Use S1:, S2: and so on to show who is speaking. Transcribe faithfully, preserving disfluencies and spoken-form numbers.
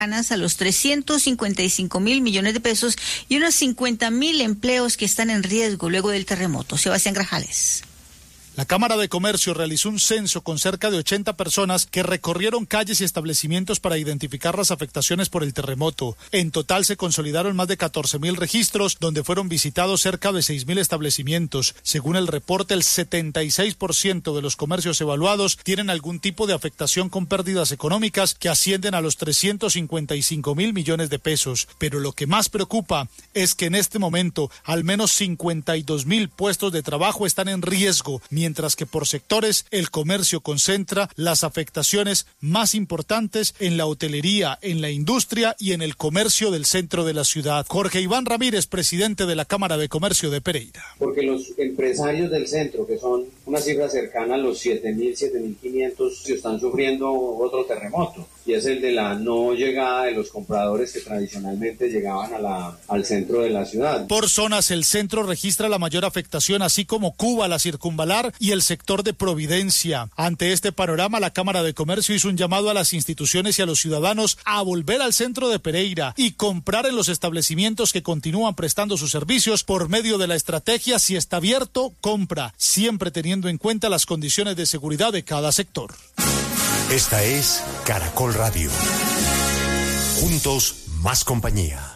S1: a los trescientos cincuenta y cinco mil millones de pesos y unos cincuenta mil empleos que están en riesgo luego del terremoto. Sebastián Grajales.
S2: La Cámara de Comercio realizó un censo con cerca de ochenta personas que recorrieron calles y establecimientos para identificar las afectaciones por el terremoto. En total se consolidaron más de catorce mil registros, donde fueron visitados cerca de seis mil establecimientos. Según el reporte, el setenta y seis por ciento de los comercios evaluados tienen algún tipo de afectación con pérdidas económicas que ascienden a los trescientos cincuenta y cinco mil millones de pesos. Pero lo que más preocupa es que en este momento al menos cincuenta y dos mil puestos de trabajo están en riesgo, mientras que por sectores el comercio concentra las afectaciones más importantes en la hotelería, en la industria y en el comercio del centro de la ciudad. Jorge Iván Ramírez, presidente de la Cámara de Comercio de Pereira.
S3: Porque los empresarios del centro, que son una cifra cercana a los siete mil, siete mil quinientos, están sufriendo otro terremoto, y es el de la no llegada de los compradores que tradicionalmente llegaban a la, al centro de la ciudad.
S2: Por zonas, el centro registra la mayor afectación, así como Cuba, la Circunvalar y el sector de Providencia. Ante este panorama, la Cámara de Comercio hizo un llamado a las instituciones y a los ciudadanos a volver al centro de Pereira y comprar en los establecimientos que continúan prestando sus servicios por medio de la estrategia Si está abierto, compra, siempre teniendo en cuenta las condiciones de seguridad de cada sector.
S4: Esta es Caracol Radio. Juntos, más compañía.